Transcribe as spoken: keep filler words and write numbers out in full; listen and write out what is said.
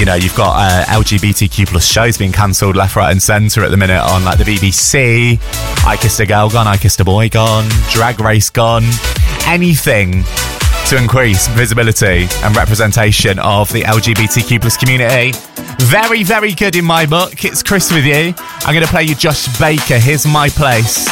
you know, you've got uh, L G B T Q plus shows being cancelled left, right and centre at the minute on like the B B C. I Kissed a Girl gone, I Kissed a Boy gone, Drag Race gone. Anything to increase visibility and representation of the L G B T Q plus community. Very, very good in my book. It's Chris with you. I'm going to play you Josh Baker. Here's My Place.